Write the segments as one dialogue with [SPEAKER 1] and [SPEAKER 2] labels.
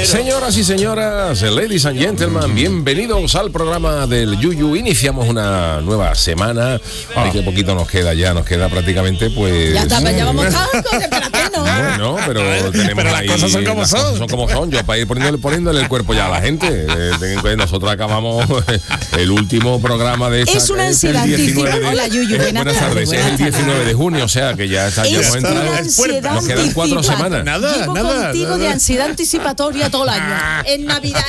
[SPEAKER 1] Señoras y señores, ladies and gentlemen, bienvenidos al programa del Yuyu. Iniciamos una nueva semana. Ay, que poquito nos queda prácticamente, pues.
[SPEAKER 2] Ya está, ya vamos con espérate, ¿no?
[SPEAKER 1] Bueno, pero tenemos
[SPEAKER 3] pero las
[SPEAKER 1] ahí,
[SPEAKER 3] cosas son como son.
[SPEAKER 1] Son como son. Yo para ir poniéndole el cuerpo ya a la gente. Nosotros acabamos el último programa de esta.
[SPEAKER 2] Es una ansiedad. Hola, Yuyu.
[SPEAKER 1] Buenas tardes. Es el 19 de junio, o sea que ya está.
[SPEAKER 2] Es
[SPEAKER 1] Ya
[SPEAKER 2] una ansiedad.
[SPEAKER 1] Nos quedan 4 semanas.
[SPEAKER 2] Llevo contigo de ansiedad anticipatoria todo el año. En Navidad,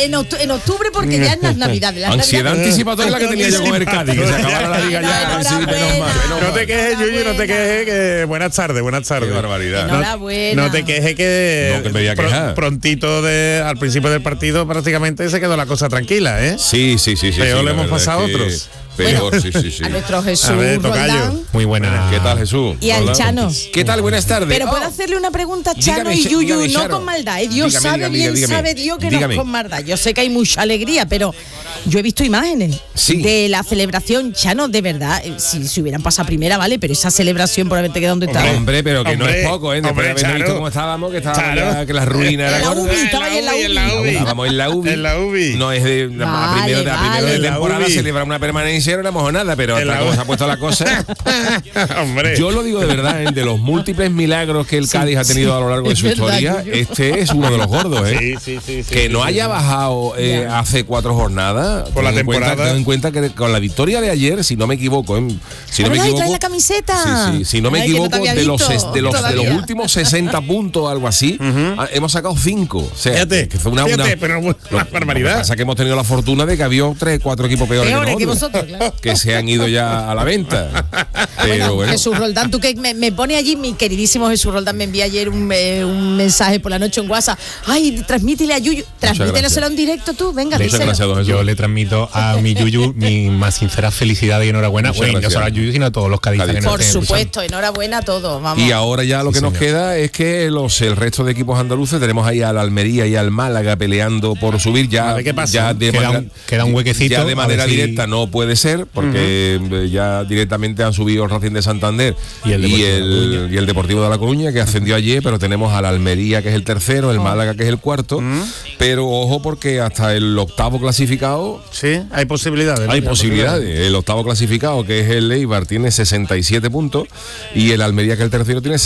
[SPEAKER 2] en octubre, porque ya en las Navidades.
[SPEAKER 1] Ansiedad anticipatoria es la que tenía yo con el Cádiz, que se acabara la liga ya. Sí, menos mal.
[SPEAKER 3] No te quejes, Yuyu, no te quejes, que buenas tardes.
[SPEAKER 1] Qué barbaridad.
[SPEAKER 2] Enhorabuena.
[SPEAKER 3] No te quejes que,
[SPEAKER 1] No, que me voy a quejar.
[SPEAKER 3] Prontito al principio del partido prácticamente se quedó la cosa tranquila, ¿eh?
[SPEAKER 1] Sí.
[SPEAKER 3] Pero le hemos pasado a otros.
[SPEAKER 1] Peor, sí.
[SPEAKER 2] A nuestro Jesús
[SPEAKER 3] A ver, tocayo.
[SPEAKER 2] Roldán.
[SPEAKER 3] Muy buena.
[SPEAKER 1] ¿Qué tal, Jesús?
[SPEAKER 2] Y al
[SPEAKER 1] Hola.
[SPEAKER 2] Chano.
[SPEAKER 1] ¿Qué tal? Buenas tardes.
[SPEAKER 2] Pero puedo hacerle una pregunta a Chano
[SPEAKER 1] Dígame,
[SPEAKER 2] y Yuyu,
[SPEAKER 1] dígame,
[SPEAKER 2] no
[SPEAKER 1] Chano.
[SPEAKER 2] con maldad. Dios
[SPEAKER 1] Dígame,
[SPEAKER 2] sabe
[SPEAKER 1] dígame.
[SPEAKER 2] sabe Dios que no
[SPEAKER 1] Dígame.
[SPEAKER 2] es con maldad. Yo sé que hay mucha alegría, pero yo he visto imágenes de la celebración. Chano, de verdad, si hubieran pasado primera, vale, pero esa celebración por haberte quedado donde estaba.
[SPEAKER 1] Hombre, pero que no
[SPEAKER 3] Hombre,
[SPEAKER 1] es poco, ¿eh? Después de haber visto cómo estábamos, que las ruinas
[SPEAKER 2] En la
[SPEAKER 1] eran
[SPEAKER 2] UBI, estaba ahí en la UBI.
[SPEAKER 1] Estábamos en la UBI.
[SPEAKER 3] En la UBI.
[SPEAKER 1] No es de a primero de
[SPEAKER 3] En la
[SPEAKER 1] temporada
[SPEAKER 3] UBI.
[SPEAKER 1] celebrar una permanencia, no éramos nada, pero
[SPEAKER 3] En
[SPEAKER 1] hasta
[SPEAKER 3] la
[SPEAKER 1] cómo
[SPEAKER 3] UBI.
[SPEAKER 1] se ha puesto la cosa.
[SPEAKER 3] Hombre.
[SPEAKER 1] Yo lo digo de verdad, de los múltiples milagros que el Cádiz ha tenido a lo largo de su
[SPEAKER 2] Es verdad,
[SPEAKER 1] historia,
[SPEAKER 2] Yuyu.
[SPEAKER 1] este es uno de los gordos, ¿eh?
[SPEAKER 3] Sí.
[SPEAKER 1] Que no haya bajado hace 4 jornadas
[SPEAKER 3] Por la temporada.
[SPEAKER 1] ten en cuenta que con la victoria de ayer, si no me equivoco, si no me
[SPEAKER 2] ¿Verdad? Y
[SPEAKER 1] equivoco,
[SPEAKER 2] trae la camiseta.
[SPEAKER 1] sí, si no me
[SPEAKER 2] Ay, que no
[SPEAKER 1] equivoco,
[SPEAKER 2] te había
[SPEAKER 1] de los
[SPEAKER 2] visto
[SPEAKER 1] de los
[SPEAKER 2] todavía.
[SPEAKER 1] últimos 60 puntos, algo así, hemos sacado 5. O sea,
[SPEAKER 3] Fíjate,
[SPEAKER 1] que fue
[SPEAKER 3] pero una barbaridad.
[SPEAKER 1] Lo que pasa es que hemos tenido la fortuna de que había 3-4 equipos peores
[SPEAKER 2] Que
[SPEAKER 1] nosotros,
[SPEAKER 2] vosotros, claro.
[SPEAKER 1] que se han ido ya a la venta. Pero bueno.
[SPEAKER 2] Jesús Roldán, tú que me pone allí, mi queridísimo Jesús Roldán me envía ayer un mensaje por la noche en WhatsApp. Ay, transmítele a Yuyu, transmítelo en directo tú, venga,
[SPEAKER 1] Muchas
[SPEAKER 2] díselo.
[SPEAKER 1] gracias, don Jesús.
[SPEAKER 4] Yo le transmito a mi Yuyu mi más sincera felicidad y enhorabuena.
[SPEAKER 1] Muchas
[SPEAKER 4] Bueno, no
[SPEAKER 1] gracias.
[SPEAKER 4] solo a Yuyu, sino a todos los cadistas que nos
[SPEAKER 2] Por
[SPEAKER 4] estén
[SPEAKER 2] supuesto, enhorabuena a todos, vamos.
[SPEAKER 1] Y ahora ya lo que nos
[SPEAKER 4] señor.
[SPEAKER 1] queda es que el resto de equipos andaluces, tenemos ahí al Almería y al Málaga peleando por subir.
[SPEAKER 3] A ver qué pasa.
[SPEAKER 1] Ya de
[SPEAKER 4] Queda un huequecito,
[SPEAKER 1] ya de
[SPEAKER 4] a
[SPEAKER 1] manera
[SPEAKER 4] ver si-
[SPEAKER 1] directa no puede ser, porque ya directamente han subido el Racing de Santander
[SPEAKER 4] Y el Deportivo de La Coruña.
[SPEAKER 1] y el Deportivo de La Coruña, que ascendió ayer, pero tenemos al Almería, que es el tercero, el Málaga, que es el cuarto. Pero ojo, porque hasta el octavo clasificado
[SPEAKER 3] Sí, hay posibilidades. ¿no?
[SPEAKER 1] hay posibilidades. El octavo clasificado, que es el Eibar, tiene 67 puntos y el Almería, que es el tercero, tiene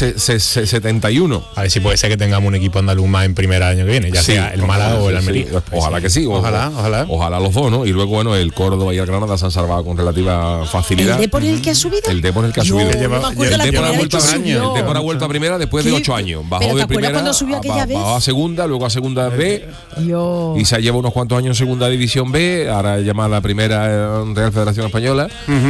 [SPEAKER 1] 71.
[SPEAKER 4] A ver si puede ser que tengamos un equipo andaluz más en primer año que viene, ya
[SPEAKER 1] Sí,
[SPEAKER 4] sea el Málaga o el
[SPEAKER 1] sí,
[SPEAKER 4] Almería.
[SPEAKER 1] sí. Ojalá que sí.
[SPEAKER 3] Ojalá.
[SPEAKER 1] Ojalá los dos, ¿no? Y luego, bueno, el Córdoba y el Granada se han salvado con relativa facilidad.
[SPEAKER 2] ¿El Depor es el que ha subido?
[SPEAKER 1] El Depor es el que ha
[SPEAKER 2] Yo
[SPEAKER 1] subido.
[SPEAKER 2] no me acuerdo
[SPEAKER 1] El
[SPEAKER 2] la
[SPEAKER 1] Depor
[SPEAKER 2] primera
[SPEAKER 1] ha
[SPEAKER 2] vez
[SPEAKER 1] vuelto
[SPEAKER 2] que
[SPEAKER 1] a
[SPEAKER 2] subió.
[SPEAKER 1] el Depor ha vuelto a primera después de
[SPEAKER 2] ¿Qué?
[SPEAKER 1] 8 años. Bajó
[SPEAKER 2] ¿Pero te
[SPEAKER 1] de
[SPEAKER 2] acuerdas
[SPEAKER 1] primera,
[SPEAKER 2] cuando subió aquella vez?
[SPEAKER 1] bajó a segunda, luego a segunda B
[SPEAKER 2] Yo.
[SPEAKER 1] y se lleva unos cuantos años en segunda división B, ahora llamada primera Real Federación Española,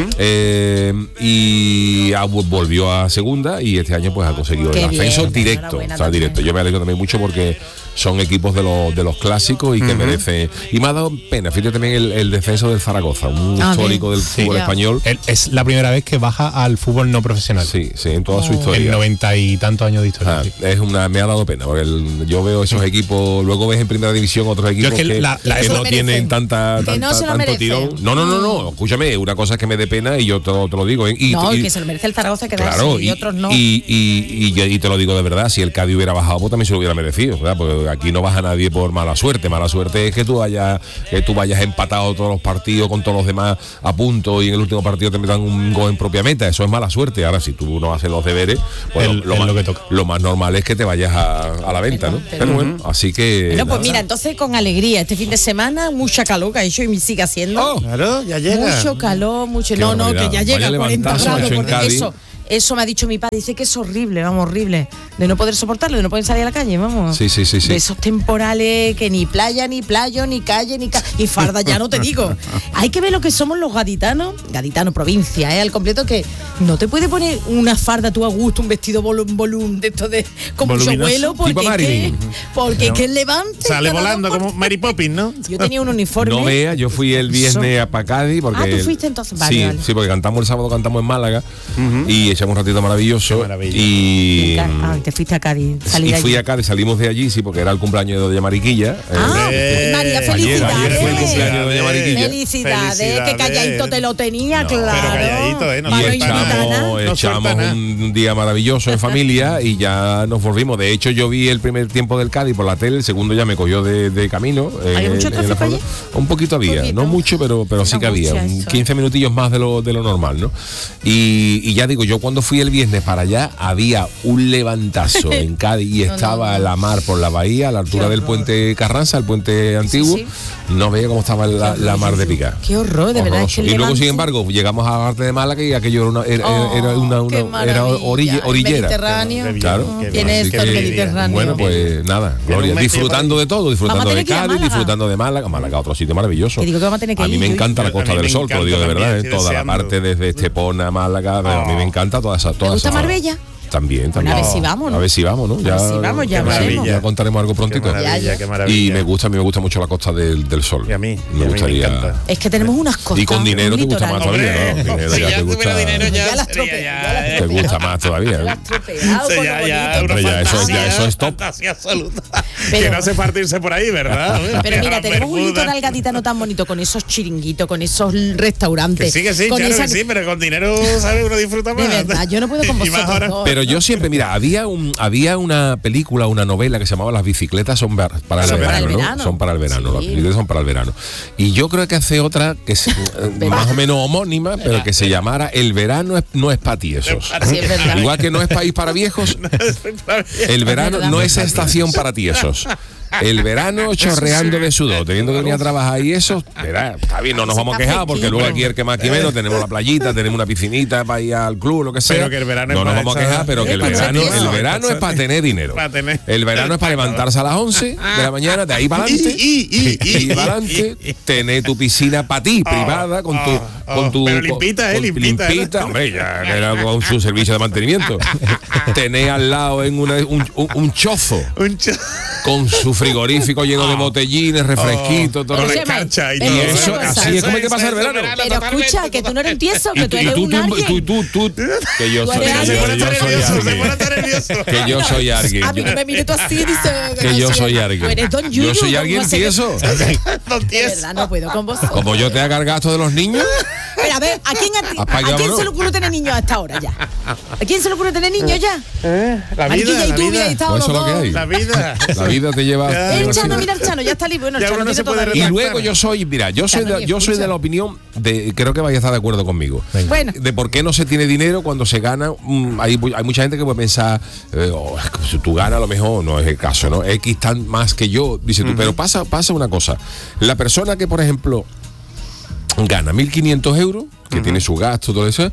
[SPEAKER 1] y volvió a segunda y este año pues ha conseguido
[SPEAKER 2] Qué
[SPEAKER 1] el ascenso
[SPEAKER 2] bien,
[SPEAKER 1] directo.
[SPEAKER 2] enhorabuena
[SPEAKER 1] O sea, directo.
[SPEAKER 2] también.
[SPEAKER 1] Yo me alegro también mucho porque son equipos de los clásicos y que merecen. Y me ha dado pena, fíjate también el descenso del Zaragoza, un histórico del fútbol
[SPEAKER 2] ya.
[SPEAKER 1] español.
[SPEAKER 4] Es la primera vez que baja al fútbol no profesional.
[SPEAKER 1] Sí, en toda su
[SPEAKER 4] En
[SPEAKER 1] historia.
[SPEAKER 4] 90 y tantos años de historia.
[SPEAKER 1] Ah,
[SPEAKER 4] sí.
[SPEAKER 1] me ha dado pena, porque yo veo esos equipos, luego ves en primera división otros equipos
[SPEAKER 4] es que
[SPEAKER 1] que
[SPEAKER 4] la-
[SPEAKER 1] que
[SPEAKER 2] se lo
[SPEAKER 1] no
[SPEAKER 2] merecen.
[SPEAKER 1] tienen
[SPEAKER 2] Que no se lo
[SPEAKER 1] tanto
[SPEAKER 2] merecen.
[SPEAKER 1] tirón. No, escúchame, una cosa es que me dé pena y yo te lo digo. Y
[SPEAKER 2] Que se lo merece el Zaragoza que
[SPEAKER 1] claro,
[SPEAKER 2] y otros no.
[SPEAKER 1] y te lo digo de verdad, si el Cádiz hubiera bajado, pues también se lo hubiera merecido, ¿verdad? Porque aquí no baja nadie por mala suerte. Mala suerte es que tú vayas empatado todos los partidos con todos los demás a punto y en el último partido te metan un gol en propia meta. Eso es mala suerte. Ahora, si tú no haces los deberes, pues
[SPEAKER 4] Es lo que toca.
[SPEAKER 1] lo más normal es que te vayas a la venta, ¿no? Pero bueno, así que.
[SPEAKER 2] Bueno, pues
[SPEAKER 1] nada.
[SPEAKER 2] mira, entonces con alegría, este fin de semana, mucha calor que ha hecho y sigue haciendo.
[SPEAKER 1] Oh,
[SPEAKER 3] Claro, ya llega.
[SPEAKER 2] Mucho calor, mucho.
[SPEAKER 1] Qué
[SPEAKER 2] No, que
[SPEAKER 1] barbaridad.
[SPEAKER 2] ya llega
[SPEAKER 1] Vaya
[SPEAKER 2] a 40
[SPEAKER 1] levantazo,
[SPEAKER 2] grados.
[SPEAKER 1] macho, en
[SPEAKER 2] Porque
[SPEAKER 1] Cádiz.
[SPEAKER 2] eso me ha dicho mi padre. Dice que es horrible, vamos, horrible. De no poder soportarlo, de no poder salir a la calle, vamos.
[SPEAKER 1] Sí.
[SPEAKER 2] De esos temporales que ni playa, ni playo, ni calle, y farda, ya no te digo. Hay que ver lo que somos los gaditanos, provincia, al completo, que no te puede poner una farda tú a gusto, un vestido volum de esto de con mucho
[SPEAKER 3] Voluminoso.
[SPEAKER 2] vuelo,
[SPEAKER 1] Tipo
[SPEAKER 2] porque
[SPEAKER 1] Marilyn.
[SPEAKER 2] que levante.
[SPEAKER 3] Sale
[SPEAKER 2] cada
[SPEAKER 3] volando
[SPEAKER 2] dos por
[SPEAKER 3] como Mary Poppins, ¿no?
[SPEAKER 2] Yo tenía un uniforme.
[SPEAKER 1] No vea, yo fui el viernes a Cádiz porque
[SPEAKER 2] Ah, ¿tú fuiste entonces? Vale,
[SPEAKER 1] sí,
[SPEAKER 2] vale.
[SPEAKER 1] sí, porque cantamos el sábado, cantamos en Málaga y echamos un ratito maravilloso.
[SPEAKER 3] Qué maravilla.
[SPEAKER 1] Y
[SPEAKER 2] te fuiste a Cádiz.
[SPEAKER 1] y fui a Cádiz, salimos de allí, sí, porque era el cumpleaños de Doña Mariquilla.
[SPEAKER 2] María, felicidades.
[SPEAKER 1] Ayer fue el cumpleaños de Doña Mariquilla.
[SPEAKER 2] Felicidades, que calladito te lo tenía, claro.
[SPEAKER 3] Pero calladito, ¿eh? No
[SPEAKER 2] Mano
[SPEAKER 1] Y
[SPEAKER 3] suelta nada.
[SPEAKER 1] echamos
[SPEAKER 3] No suelta nada.
[SPEAKER 1] un día maravilloso en familia y ya nos volvimos. De hecho, yo vi el primer tiempo del Cádiz por la tele, el segundo ya me cogió de camino.
[SPEAKER 2] ¿Hay mucho tráfico allí?
[SPEAKER 1] Un poquito había,
[SPEAKER 2] Poquito.
[SPEAKER 1] no mucho, pero sí que había.
[SPEAKER 2] Mucho eso.
[SPEAKER 1] 15 minutillos más de lo normal, ¿no? Y ya digo, yo cuando fui el viernes para allá, había un levantazo en Cádiz y estaba la mar por la bahía, a la altura
[SPEAKER 2] Qué
[SPEAKER 1] del
[SPEAKER 2] horror.
[SPEAKER 1] puente Carranza, el puente antiguo.
[SPEAKER 2] sí.
[SPEAKER 1] No veía cómo estaba la mar de picar.
[SPEAKER 2] Qué horror, de verdad. Es
[SPEAKER 1] Horroroso.
[SPEAKER 2] que el
[SPEAKER 1] Y luego,
[SPEAKER 2] Levante-
[SPEAKER 1] sin embargo, llegamos a la parte de Málaga y aquello era
[SPEAKER 2] Qué maravilla.
[SPEAKER 1] orillera.
[SPEAKER 2] Mediterráneo.
[SPEAKER 1] Claro.
[SPEAKER 2] Tiene
[SPEAKER 1] Así
[SPEAKER 2] esto el
[SPEAKER 1] que,
[SPEAKER 2] Mediterráneo.
[SPEAKER 1] bueno, pues nada, Gloria,
[SPEAKER 3] un mes
[SPEAKER 1] disfrutando de todo, disfrutando
[SPEAKER 2] Vamos a
[SPEAKER 1] de
[SPEAKER 2] tener que ir a
[SPEAKER 1] Cádiz,
[SPEAKER 2] Málaga.
[SPEAKER 1] disfrutando de Málaga. Málaga, otro sitio maravilloso.
[SPEAKER 2] Que digo que vamos a tener que
[SPEAKER 1] A mí
[SPEAKER 2] ir,
[SPEAKER 1] me
[SPEAKER 2] yo-
[SPEAKER 1] encanta la
[SPEAKER 3] A
[SPEAKER 1] Costa
[SPEAKER 3] mí
[SPEAKER 1] del
[SPEAKER 3] me
[SPEAKER 1] Sol, te lo
[SPEAKER 3] encanta
[SPEAKER 1] digo de verdad,
[SPEAKER 3] también, estoy
[SPEAKER 1] toda la
[SPEAKER 3] deseando.
[SPEAKER 1] parte desde Estepona, Málaga, a mí me encanta toda esa.
[SPEAKER 2] gusta Marbella?
[SPEAKER 1] También.
[SPEAKER 2] A ver si vamos, ¿no?
[SPEAKER 1] A ver si vamos, ¿no?
[SPEAKER 2] A ver si vamos, ya
[SPEAKER 3] Qué
[SPEAKER 2] veremos.
[SPEAKER 1] ya contaremos algo
[SPEAKER 3] Qué
[SPEAKER 1] prontito.
[SPEAKER 3] maravilla, qué maravilla.
[SPEAKER 1] Y a mí me gusta mucho la Costa del Sol.
[SPEAKER 3] Y a mí
[SPEAKER 1] me
[SPEAKER 3] me
[SPEAKER 1] gustaría.
[SPEAKER 3] encanta.
[SPEAKER 2] Es que tenemos unas costas.
[SPEAKER 1] Y con dinero
[SPEAKER 2] un
[SPEAKER 1] te gusta
[SPEAKER 2] litoral.
[SPEAKER 1] más todavía, ¿no? Dinero
[SPEAKER 3] Si
[SPEAKER 1] ya
[SPEAKER 3] ya
[SPEAKER 1] te
[SPEAKER 3] tuviera
[SPEAKER 1] gusta.
[SPEAKER 3] dinero ya
[SPEAKER 2] Ya las
[SPEAKER 3] sería
[SPEAKER 2] tropeo,
[SPEAKER 3] ya,
[SPEAKER 2] ya las
[SPEAKER 1] Te
[SPEAKER 2] tropeo.
[SPEAKER 1] gusta más todavía.
[SPEAKER 2] Ya
[SPEAKER 1] ¿eh?
[SPEAKER 2] las tropeado
[SPEAKER 3] Eso
[SPEAKER 2] con
[SPEAKER 3] ya,
[SPEAKER 2] lo
[SPEAKER 3] ya,
[SPEAKER 2] bonito
[SPEAKER 3] una
[SPEAKER 2] que
[SPEAKER 1] ya, eso-
[SPEAKER 3] fantasía,
[SPEAKER 1] ya, eso es top.
[SPEAKER 3] fantasía absoluta.
[SPEAKER 2] Pero-
[SPEAKER 3] Que no hace partirse por ahí, ¿verdad?
[SPEAKER 2] Pero mira,
[SPEAKER 3] La
[SPEAKER 2] tenemos un
[SPEAKER 3] Bermuda.
[SPEAKER 2] litoral gaditano tan bonito con esos chiringuitos, con esos restaurantes.
[SPEAKER 3] Que sí,
[SPEAKER 2] con
[SPEAKER 3] claro
[SPEAKER 2] esa-
[SPEAKER 3] que sí, pero con dinero, ¿sabes? Uno disfruta
[SPEAKER 2] De
[SPEAKER 3] más.
[SPEAKER 2] verdad, yo no puedo con
[SPEAKER 3] Y más
[SPEAKER 2] vosotros
[SPEAKER 3] ahora.
[SPEAKER 2] dos.
[SPEAKER 1] Pero yo siempre, mira, había una película, una novela que se llamaba Las bicicletas son para el
[SPEAKER 2] Son para
[SPEAKER 1] verano,
[SPEAKER 2] el
[SPEAKER 1] ¿no?
[SPEAKER 2] verano.
[SPEAKER 1] Son para el verano,
[SPEAKER 2] Sí.
[SPEAKER 1] las bicicletas son para el verano. Y yo creo que hace otra que es más o menos homónima, pero que se llamara El verano no es para tiesos.
[SPEAKER 2] Sí, es verdad.
[SPEAKER 1] Igual que no es país para viejos, el verano
[SPEAKER 2] verdad.
[SPEAKER 1] no es estación para tiesos. El verano chorreando de sudor, teniendo que venir a trabajar y eso, verá, está bien, no nos vamos a quejar porque luego aquí el que más que menos tenemos la playita, tenemos una piscinita para ir al club, lo que sea.
[SPEAKER 3] Pero que el verano
[SPEAKER 1] no
[SPEAKER 3] es
[SPEAKER 1] nos
[SPEAKER 3] para
[SPEAKER 1] vamos a
[SPEAKER 3] echar-
[SPEAKER 1] quejar, pero que el
[SPEAKER 2] para
[SPEAKER 1] verano,
[SPEAKER 2] echar
[SPEAKER 1] el
[SPEAKER 2] tieso.
[SPEAKER 1] verano es para tener dinero.
[SPEAKER 3] Para tener-
[SPEAKER 1] El verano es para levantarse a las 11 de la mañana, de ahí para adelante. Y para adelante, tener tu piscina para ti, privada, con tu
[SPEAKER 3] Pero limpita, limpita,
[SPEAKER 1] limpita, hombre, ya que era con su servicio de mantenimiento. Tener al lado en un chozo
[SPEAKER 3] Un ch-
[SPEAKER 1] con su frigorífico lleno de botellines, refresquitos, todo
[SPEAKER 3] con
[SPEAKER 1] lo
[SPEAKER 3] la
[SPEAKER 1] que.
[SPEAKER 2] Escúchame,
[SPEAKER 3] escarcha y
[SPEAKER 2] pero
[SPEAKER 3] todo.
[SPEAKER 1] Y eso,
[SPEAKER 2] una cosa.
[SPEAKER 1] así es como hay que pasar el verano.
[SPEAKER 2] Pero escucha, que tú no eres un tieso, que tú eres un alguien.
[SPEAKER 1] Que yo
[SPEAKER 2] Tú
[SPEAKER 1] soy,
[SPEAKER 2] eres
[SPEAKER 3] Se pone
[SPEAKER 2] alguien.
[SPEAKER 3] a estar nervioso, se pone a estar nervioso.
[SPEAKER 1] que yo soy alguien.
[SPEAKER 2] A mí no me mires tú así, dice.
[SPEAKER 1] Que yo soy
[SPEAKER 2] Tú
[SPEAKER 1] alguien.
[SPEAKER 2] eres don Yuyu.
[SPEAKER 1] Yo soy
[SPEAKER 2] ¿cómo
[SPEAKER 1] alguien
[SPEAKER 2] hace que-
[SPEAKER 1] tieso.
[SPEAKER 3] Don
[SPEAKER 2] De
[SPEAKER 3] Ties.
[SPEAKER 2] verdad, no puedo con vosotros.
[SPEAKER 1] Como yo te haga el gasto de los niños.
[SPEAKER 2] Pero a ver, ¿a quién
[SPEAKER 1] Apagámonos.
[SPEAKER 2] se le ocurre tener niños hasta ahora ya? ¿A quién se le ocurre tener niños ya?
[SPEAKER 3] La
[SPEAKER 2] Mariquilla y
[SPEAKER 3] vida,
[SPEAKER 2] tú
[SPEAKER 3] la
[SPEAKER 2] hubierais
[SPEAKER 3] vida.
[SPEAKER 2] estado
[SPEAKER 1] Pues
[SPEAKER 2] los
[SPEAKER 1] eso es lo que
[SPEAKER 2] dos.
[SPEAKER 1] hay.
[SPEAKER 3] La vida.
[SPEAKER 1] La vida te lleva.
[SPEAKER 3] Ya,
[SPEAKER 2] El
[SPEAKER 3] sí.
[SPEAKER 2] Chano, mira el Chano, ya está libre. Bueno, el
[SPEAKER 3] Ya
[SPEAKER 2] Chano
[SPEAKER 3] uno no
[SPEAKER 2] tiene
[SPEAKER 3] se puede
[SPEAKER 2] toda la
[SPEAKER 1] Y
[SPEAKER 2] razón.
[SPEAKER 1] luego yo soy, mira, yo soy
[SPEAKER 2] Claro,
[SPEAKER 1] de,
[SPEAKER 2] y
[SPEAKER 1] yo soy
[SPEAKER 2] escucha.
[SPEAKER 1] de la opinión de, creo que vaya a estar de acuerdo conmigo.
[SPEAKER 2] Bueno.
[SPEAKER 1] De por qué no se tiene dinero cuando se gana. Hay mucha gente que puede pensar, si tú ganas a lo mejor, no es el caso, ¿no? X tan más que yo, dice tú, pero pasa una cosa. La persona que, por ejemplo, gana 1.500 euros, que tiene su gasto, todo eso,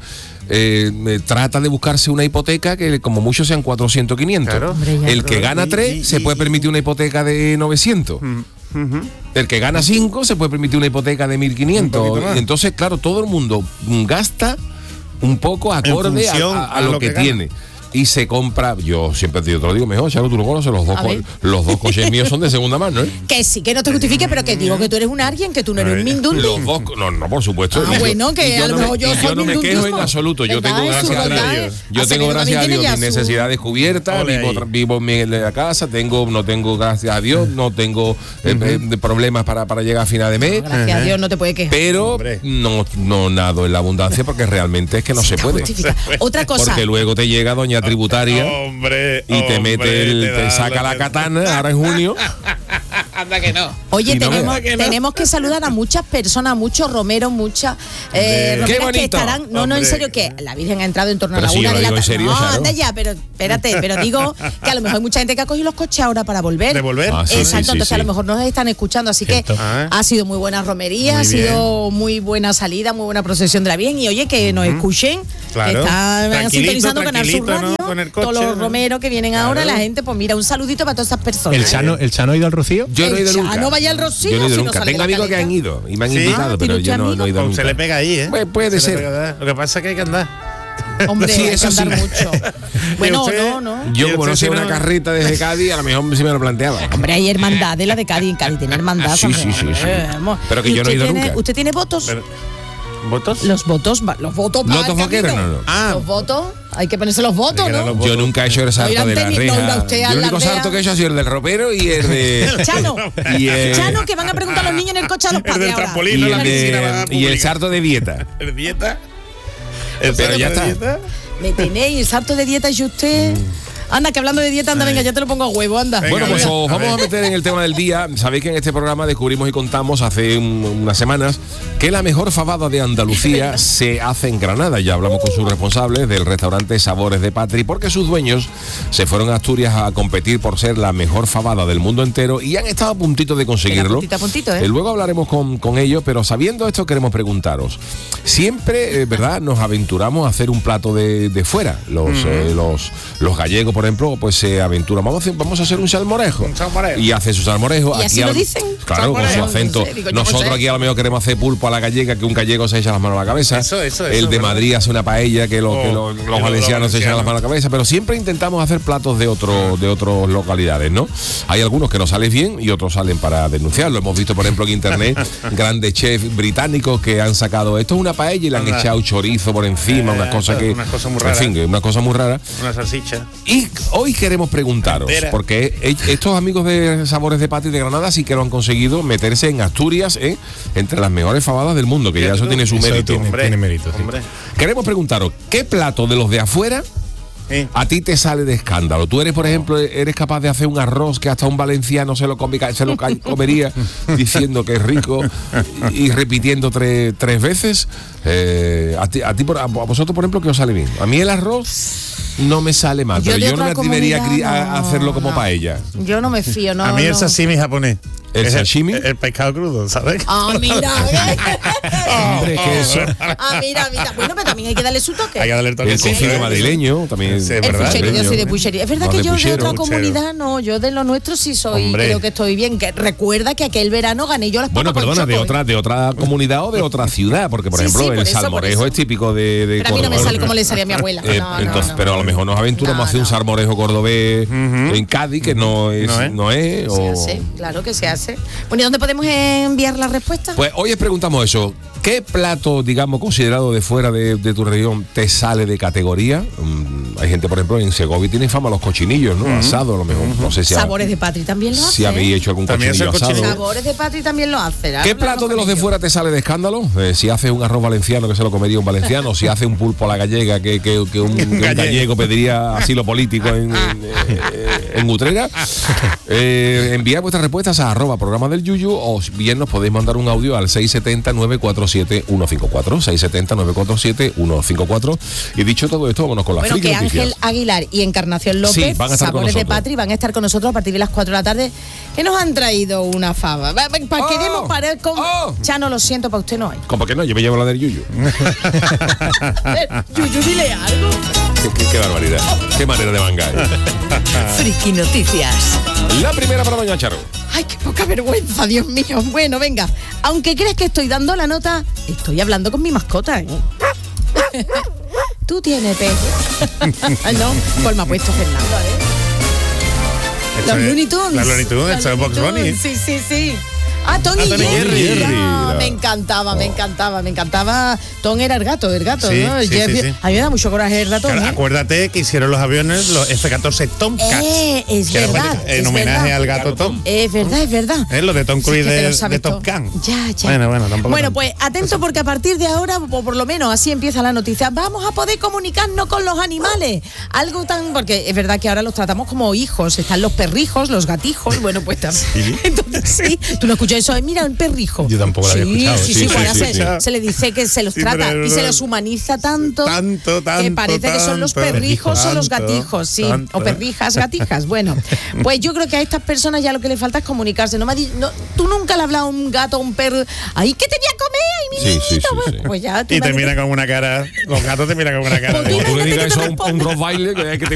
[SPEAKER 1] trata de buscarse una hipoteca que como mucho sean 400, 500.
[SPEAKER 3] Claro.
[SPEAKER 2] Hombre, ya.
[SPEAKER 1] El que gana 3 se puede permitir una hipoteca de 900. El que gana 5 se puede permitir una hipoteca de
[SPEAKER 3] Un poquito
[SPEAKER 1] 1.500.
[SPEAKER 3] más.
[SPEAKER 1] Y entonces, claro, todo el mundo gasta un poco acorde
[SPEAKER 3] función
[SPEAKER 1] a lo que
[SPEAKER 3] gana.
[SPEAKER 1] tiene. Y se compra, yo siempre te lo digo mejor, Charo, tú lo conoces, los
[SPEAKER 2] A ver.
[SPEAKER 1] dos coches míos son de segunda mano, ¿eh?
[SPEAKER 2] Que sí, que no te justifique, pero que digo que tú eres un alguien, que tú no eres un mindundi.
[SPEAKER 1] Los dos, no, por supuesto.
[SPEAKER 2] Ah,
[SPEAKER 1] Y yo-
[SPEAKER 2] bueno, que
[SPEAKER 1] y yo
[SPEAKER 2] a lo
[SPEAKER 1] no
[SPEAKER 2] mejor
[SPEAKER 1] me-
[SPEAKER 2] yo
[SPEAKER 1] y
[SPEAKER 2] soy
[SPEAKER 1] no me quejo en
[SPEAKER 2] mindundismo.
[SPEAKER 1] absoluto. Yo tengo,
[SPEAKER 2] ¿Verdad?
[SPEAKER 1] gracias a
[SPEAKER 2] Su
[SPEAKER 1] Dios,
[SPEAKER 2] bondad.
[SPEAKER 1] yo tengo,
[SPEAKER 2] Acevedo
[SPEAKER 1] gracias a
[SPEAKER 2] también
[SPEAKER 1] Dios,
[SPEAKER 2] tiene
[SPEAKER 1] mis
[SPEAKER 2] ya su-
[SPEAKER 1] necesidades cubiertas,
[SPEAKER 3] Ole ahí.
[SPEAKER 1] vivo en la casa, no tengo, gracias a Dios, no tengo de problemas para llegar a final de mes.
[SPEAKER 2] Gracias a Dios no te puede quejar.
[SPEAKER 1] Pero
[SPEAKER 3] Hombre.
[SPEAKER 1] no nado en la abundancia porque realmente es que no se puede.
[SPEAKER 2] Justifica. Otra cosa.
[SPEAKER 1] Porque luego te llega doña tributaria
[SPEAKER 3] Hombre.
[SPEAKER 1] y te
[SPEAKER 3] hombre,
[SPEAKER 1] mete te
[SPEAKER 3] da
[SPEAKER 1] saca
[SPEAKER 3] lo
[SPEAKER 1] la
[SPEAKER 3] que-
[SPEAKER 1] katana ahora en junio.
[SPEAKER 3] Anda que no.
[SPEAKER 2] Oye,
[SPEAKER 1] Y no
[SPEAKER 2] tenemos,
[SPEAKER 3] veas.
[SPEAKER 2] tenemos que saludar a muchas personas, muchos romeros, muchas romeras
[SPEAKER 1] Qué
[SPEAKER 2] que
[SPEAKER 1] bonito.
[SPEAKER 2] estarán. No, en
[SPEAKER 3] Hombre.
[SPEAKER 2] serio, que la Virgen ha entrado en torno
[SPEAKER 1] Pero
[SPEAKER 2] a la
[SPEAKER 1] si yo
[SPEAKER 2] una
[SPEAKER 1] lo
[SPEAKER 2] de la
[SPEAKER 1] digo en
[SPEAKER 2] tarde.
[SPEAKER 1] serio,
[SPEAKER 2] No,
[SPEAKER 1] Charo.
[SPEAKER 2] anda ya, pero espérate, pero digo que a lo mejor hay mucha gente que ha cogido los coches ahora para volver.
[SPEAKER 3] ¿De volver?
[SPEAKER 1] Ah, sí,
[SPEAKER 2] Exacto,
[SPEAKER 1] sí,
[SPEAKER 2] entonces
[SPEAKER 1] sí.
[SPEAKER 2] a lo mejor nos están escuchando, así
[SPEAKER 4] Cierto.
[SPEAKER 2] que
[SPEAKER 3] Ah.
[SPEAKER 2] ha sido muy buena romería,
[SPEAKER 3] Muy
[SPEAKER 2] ha sido muy buena salida, muy buena procesión de la bien y oye, que nos escuchen,
[SPEAKER 3] Claro.
[SPEAKER 2] que están
[SPEAKER 3] Tranquilito,
[SPEAKER 2] sintonizando Canal Sur
[SPEAKER 3] tranquilito, ¿no?
[SPEAKER 2] Radio,
[SPEAKER 3] Con el
[SPEAKER 2] todos
[SPEAKER 3] coche,
[SPEAKER 2] los
[SPEAKER 3] ¿no?
[SPEAKER 2] romeros que vienen ahora,
[SPEAKER 3] Claro.
[SPEAKER 2] la gente, pues mira, un saludito para todas esas personas.
[SPEAKER 4] ¿El Chano ha ido al Rocío?
[SPEAKER 1] Yo no he ido
[SPEAKER 2] El
[SPEAKER 1] nunca.
[SPEAKER 2] Chano vaya al Rocío,
[SPEAKER 1] Yo no he ido
[SPEAKER 2] si no
[SPEAKER 1] nunca.
[SPEAKER 2] sale
[SPEAKER 1] Tengo
[SPEAKER 2] la
[SPEAKER 1] amigos que
[SPEAKER 2] caleta.
[SPEAKER 1] han ido y me han
[SPEAKER 3] Sí.
[SPEAKER 1] invitado,
[SPEAKER 2] Ah,
[SPEAKER 1] pero
[SPEAKER 2] ¿tiene
[SPEAKER 1] yo
[SPEAKER 2] usted
[SPEAKER 1] no he ido
[SPEAKER 3] Pues
[SPEAKER 1] nunca.
[SPEAKER 3] se le pega ahí, ¿eh?
[SPEAKER 1] Pues puede
[SPEAKER 3] Se le
[SPEAKER 1] ser.
[SPEAKER 3] pega. Lo que pasa es que hay que andar.
[SPEAKER 2] Hombre,
[SPEAKER 1] Sí,
[SPEAKER 2] hay que
[SPEAKER 1] eso
[SPEAKER 2] andar
[SPEAKER 1] sí.
[SPEAKER 2] mucho. Bueno,
[SPEAKER 3] usted?
[SPEAKER 2] no.
[SPEAKER 1] Yo
[SPEAKER 3] ¿Y
[SPEAKER 1] como no
[SPEAKER 3] usted
[SPEAKER 1] sé
[SPEAKER 3] si
[SPEAKER 1] una
[SPEAKER 3] no?
[SPEAKER 1] carreta desde Cádiz, a lo mejor sí me lo planteaba.
[SPEAKER 2] Hombre, hay hermandad de la de Cádiz. En Cádiz tiene hermandad.
[SPEAKER 1] Sí,
[SPEAKER 2] hombre.
[SPEAKER 1] sí, sí, sí.
[SPEAKER 2] Vamos.
[SPEAKER 1] Pero que
[SPEAKER 2] ¿Y
[SPEAKER 1] yo no he
[SPEAKER 2] usted
[SPEAKER 1] ido
[SPEAKER 2] tiene-
[SPEAKER 1] nunca.
[SPEAKER 2] ¿Usted tiene votos?
[SPEAKER 3] Pero- ¿Votos?
[SPEAKER 2] Los votos. Los votos.
[SPEAKER 1] ¿Lotos
[SPEAKER 2] para el
[SPEAKER 1] vaqueros?
[SPEAKER 2] camino.
[SPEAKER 1] No, no.
[SPEAKER 3] Ah.
[SPEAKER 2] Los votos. Hay que ponerse los votos, ¿no?
[SPEAKER 1] Yo nunca he hecho el salto de la reja. Yo el único salto que he hecho ha sido el del ropero y el de...
[SPEAKER 2] Chano, Chano, que van a preguntar a los niños en el coche a los padres.
[SPEAKER 3] El del trampolín,
[SPEAKER 1] y el salto de dieta.
[SPEAKER 3] ¿El dieta?
[SPEAKER 1] Pero ya está.
[SPEAKER 2] Me tenéis el salto de dieta y usted... Anda, que hablando de dieta, anda, venga, ya te lo pongo a huevo, anda.
[SPEAKER 3] Venga,
[SPEAKER 1] bueno, pues
[SPEAKER 3] venga.
[SPEAKER 1] os vamos a meter en el tema del día. Sabéis que en este programa descubrimos y contamos hace unas semanas que la mejor fabada de Andalucía se hace en Granada. Ya hablamos con sus responsables del restaurante Sabores de Patri, porque sus dueños se fueron a Asturias a competir por ser la mejor fabada del mundo entero y han estado a puntito de conseguirlo.
[SPEAKER 2] Puntito, ¿eh?
[SPEAKER 1] Luego hablaremos con ellos, pero sabiendo esto queremos preguntaros. Siempre, ¿verdad? Nos aventuramos a hacer un plato de fuera. Los gallegos, por ejemplo, pues se aventuran. Vamos a hacer un salmorejo. Y hace su salmorejo.
[SPEAKER 2] ¿Y así lo dicen?
[SPEAKER 1] Claro, con su acento.
[SPEAKER 2] No sé, digo, yo
[SPEAKER 1] Nosotros
[SPEAKER 2] no sé.
[SPEAKER 1] aquí a lo mejor queremos hacer pulpo a la gallega, que un gallego se echa las manos a la cabeza.
[SPEAKER 3] Eso,
[SPEAKER 1] el de
[SPEAKER 3] ¿verdad?
[SPEAKER 1] Madrid hace una paella, que los valencianos se echan las manos a la cabeza. Pero siempre intentamos hacer platos de otras localidades, ¿no? Hay algunos que nos salen bien y otros salen para denunciarlo. Hemos visto, por ejemplo, en internet grandes chefs británicos que han sacado esto es una paella y le han echado chorizo por encima, una cosa que...
[SPEAKER 3] Una cosa muy rara.
[SPEAKER 1] En fin, una cosa muy rara.
[SPEAKER 3] Una salchicha.
[SPEAKER 1] Y hoy queremos preguntaros,
[SPEAKER 3] Entera.
[SPEAKER 1] porque estos amigos de Sabores de Patri de Granada sí que lo han conseguido meterse en Asturias, entre las mejores fabadas del mundo, que ya eso tiene su
[SPEAKER 4] Eso
[SPEAKER 1] mérito.
[SPEAKER 4] tiene mérito, sí.
[SPEAKER 3] Hombre.
[SPEAKER 1] Queremos preguntaros, ¿qué plato de los de afuera a ti te sale de escándalo? Tú eres, por ejemplo, eres capaz de hacer un arroz que hasta un valenciano se lo comería diciendo que es rico y repitiendo tres veces. A vosotros, por ejemplo, ¿qué os sale bien? A mí el arroz no me sale mal,
[SPEAKER 2] Yo
[SPEAKER 1] pero
[SPEAKER 2] de
[SPEAKER 1] yo no me
[SPEAKER 2] otra
[SPEAKER 1] atrevería
[SPEAKER 2] comunidad,
[SPEAKER 1] a hacerlo como
[SPEAKER 2] no.
[SPEAKER 1] paella.
[SPEAKER 2] Yo no me fío, no.
[SPEAKER 3] A mí el
[SPEAKER 2] no.
[SPEAKER 3] sashimi japonés.
[SPEAKER 1] ¿El
[SPEAKER 3] Es
[SPEAKER 1] sashimi?
[SPEAKER 3] El pescado crudo, ¿sabes?
[SPEAKER 2] Ah, mira.
[SPEAKER 1] Hombre, que eso.
[SPEAKER 2] Mira. Bueno, pero también hay que darle su toque.
[SPEAKER 3] Hay que darle el toque.
[SPEAKER 1] El cocido madrileño también.
[SPEAKER 3] Sí,
[SPEAKER 2] El
[SPEAKER 3] ¿verdad?
[SPEAKER 2] puchero, yo soy de puchería. Es verdad que
[SPEAKER 1] de
[SPEAKER 2] yo de
[SPEAKER 1] puchero,
[SPEAKER 2] otra
[SPEAKER 3] puchero.
[SPEAKER 2] comunidad no, yo de lo nuestro sí soy,
[SPEAKER 3] Hombre.
[SPEAKER 2] creo que estoy bien. Que recuerda que aquel verano gané yo las papas
[SPEAKER 1] Bueno,
[SPEAKER 2] con
[SPEAKER 1] perdona,
[SPEAKER 2] choco,
[SPEAKER 1] de otra comunidad o de otra ciudad, porque por
[SPEAKER 2] Sí,
[SPEAKER 1] ejemplo
[SPEAKER 2] sí, por
[SPEAKER 1] el
[SPEAKER 2] eso, por
[SPEAKER 1] salmorejo
[SPEAKER 2] eso.
[SPEAKER 1] es típico de
[SPEAKER 2] Pero a mí no me
[SPEAKER 1] Córdoba.
[SPEAKER 2] sale como le salía a mi abuela. No,
[SPEAKER 1] Entonces,
[SPEAKER 2] no.
[SPEAKER 1] pero a lo mejor nos aventuramos a hacer un salmorejo cordobés en Cádiz, que no es.
[SPEAKER 2] Se hace, claro que se hace. Bueno, ¿y dónde podemos enviar la respuesta?
[SPEAKER 1] Pues hoy os preguntamos eso. ¿Qué plato, digamos, considerado de fuera de tu región te sale de categoría? Hay gente, por ejemplo, en Segovia tiene fama los cochinillos, ¿no? Asado, a lo mejor. No sé si
[SPEAKER 2] Sabores de Patri también lo hace.
[SPEAKER 1] si habéis hecho algún
[SPEAKER 3] También
[SPEAKER 1] cochinillo
[SPEAKER 3] hace el
[SPEAKER 1] asado.
[SPEAKER 3] cochinillo.
[SPEAKER 2] Sabores de Patri también lo hace.
[SPEAKER 1] ¿Qué plato de los de fuera te sale de escándalo? Si hace un arroz valenciano, que se lo comería un valenciano. Si hace un pulpo a la gallega, que un gallego pediría asilo político en Utrera. Enviad vuestras respuestas a @programa del Yuyu, o bien nos podéis mandar un audio al 670-947-154. 670-947-154. Y dicho todo esto, vámonos con las
[SPEAKER 2] Bueno,
[SPEAKER 1] friki
[SPEAKER 2] que
[SPEAKER 1] noticias.
[SPEAKER 2] Ángel Aguilar y Encarnación López,
[SPEAKER 1] Sí, van a estar con
[SPEAKER 2] Sabores de
[SPEAKER 1] nosotros.
[SPEAKER 2] Patri, van a estar con nosotros a partir de las 4 de la tarde, que nos han traído una fava. Para que demos para con... Chano, lo siento, para usted no hay.
[SPEAKER 1] ¿Cómo que no? Yo me llevo la del Yuyu.
[SPEAKER 2] A ver, Yuyu, dile algo.
[SPEAKER 1] Qué barbaridad. Qué manera de mangar.
[SPEAKER 5] Friki Noticias.
[SPEAKER 1] La primera para doña Charo.
[SPEAKER 2] Ay, qué poca vergüenza, Dios mío. Bueno, venga, aunque creas que estoy dando la nota, estoy hablando con mi mascota, ¿eh? Tú tienes pez. Ay, no, pues me ha puesto Fernando,
[SPEAKER 3] Esto
[SPEAKER 2] Los
[SPEAKER 3] es-
[SPEAKER 2] Looney Tunes.
[SPEAKER 3] Los Looney Tunes,
[SPEAKER 2] Los
[SPEAKER 3] esto es Box
[SPEAKER 2] Looney
[SPEAKER 3] Bunny.
[SPEAKER 2] Tunes, Sí. Ah, Tom y
[SPEAKER 3] Tom y
[SPEAKER 2] Jerry.
[SPEAKER 3] Jerry.
[SPEAKER 2] Ah, me encantaba. Tom era el gato,
[SPEAKER 3] Sí,
[SPEAKER 2] ¿no?
[SPEAKER 3] sí,
[SPEAKER 2] Jerry-
[SPEAKER 3] sí.
[SPEAKER 2] A mí me da mucho coraje el ratón.
[SPEAKER 3] Claro,
[SPEAKER 2] ¿eh?
[SPEAKER 3] acuérdate que hicieron los aviones los F-14 Tomcat.
[SPEAKER 2] Es
[SPEAKER 3] que era
[SPEAKER 2] verdad.
[SPEAKER 3] en
[SPEAKER 2] es
[SPEAKER 3] homenaje
[SPEAKER 2] verdad.
[SPEAKER 3] al gato Tom.
[SPEAKER 2] Es verdad.
[SPEAKER 3] Lo de Tom
[SPEAKER 2] Sí,
[SPEAKER 3] Cruise
[SPEAKER 2] que te lo
[SPEAKER 3] de
[SPEAKER 2] sabes
[SPEAKER 3] Top
[SPEAKER 2] todo.
[SPEAKER 3] Gun.
[SPEAKER 2] Ya.
[SPEAKER 3] Bueno, tampoco.
[SPEAKER 2] Bueno,
[SPEAKER 3] tanto.
[SPEAKER 2] pues atento, porque a partir de ahora, o por lo menos así empieza la noticia, vamos a poder comunicarnos con los animales. Algo tan... Porque es verdad que ahora los tratamos como hijos. Están los perrijos, los gatijos. Bueno, pues también. Entonces sí, tú no escuchas eso. Mira, un perrijo.
[SPEAKER 4] Yo tampoco lo había escuchado.
[SPEAKER 2] Sí,
[SPEAKER 1] Sí,
[SPEAKER 2] ahora
[SPEAKER 1] sí,
[SPEAKER 2] se,
[SPEAKER 1] sí.
[SPEAKER 2] se le dice que se los
[SPEAKER 3] Sí,
[SPEAKER 2] trata
[SPEAKER 3] pero
[SPEAKER 2] y se
[SPEAKER 3] no-
[SPEAKER 2] los humaniza tanto,
[SPEAKER 3] Tanto,
[SPEAKER 2] que parece que son los
[SPEAKER 3] tanto.
[SPEAKER 2] perrijos o los
[SPEAKER 3] Tanto,
[SPEAKER 2] gatijos, sí,
[SPEAKER 3] tanto.
[SPEAKER 2] o perrijas, gatijas. Bueno, pues yo creo que a estas personas ya lo que le falta es comunicarse. Tú nunca le has hablado a un gato, a un perro, ay, ¿qué te voy a comer? Ay, mi
[SPEAKER 1] Sí,
[SPEAKER 2] niñito.
[SPEAKER 1] sí.
[SPEAKER 2] Pues ya tú
[SPEAKER 3] Y te
[SPEAKER 2] imagínate-
[SPEAKER 3] miran con una cara. Los gatos te miran con una cara.
[SPEAKER 2] Pues
[SPEAKER 3] de-
[SPEAKER 2] tú
[SPEAKER 1] Como tú le
[SPEAKER 2] imagínate
[SPEAKER 1] digas
[SPEAKER 2] que
[SPEAKER 1] eso
[SPEAKER 2] te
[SPEAKER 1] a un Rottweiler, que